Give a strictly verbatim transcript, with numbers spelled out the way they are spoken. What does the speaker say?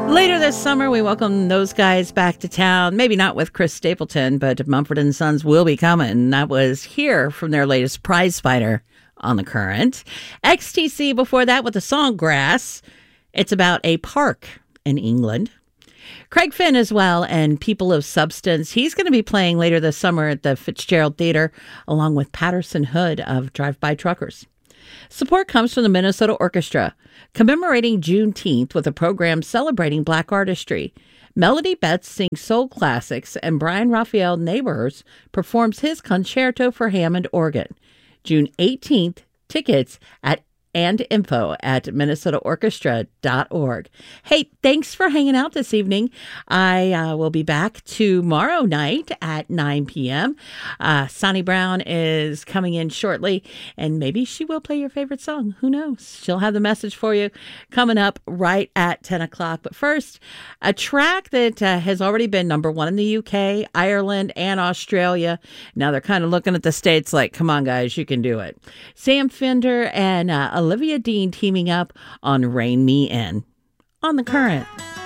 Later this summer, we welcome those guys back to town. Maybe not with Chris Stapleton, but Mumford and Sons will be coming. That was Here from their latest Prize Fighter on the Current. X T C before that with the song Grass. It's about a park in England. Craig Finn as well, and People of Substance. He's going to be playing later this summer at the Fitzgerald Theater, along with Patterson Hood of Drive-By Truckers. Support comes from the Minnesota Orchestra, commemorating Juneteenth with a program celebrating Black artistry. Melody Betts sings soul classics, and Brian Raphael Neighbors performs his concerto for Hammond organ. June eighteenth, tickets at and info at minnesota orchestra dot org. Hey, thanks for hanging out this evening. I uh, will be back tomorrow night at nine p.m. Uh, Sonny Brown is coming in shortly, and maybe she will play your favorite song. Who knows? She'll have the message for you coming up right at ten o'clock. But first, a track that uh, has already been number one in the U K, Ireland, and Australia. Now they're kind of looking at the States like, come on, guys, you can do it. Sam Fender and uh, Olivia Dean teaming up on Rein Me In on the Current.